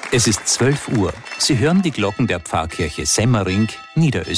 Es ist 12 Uhr. Sie hören die Glocken der Pfarrkirche Semmering, Niederösterreich.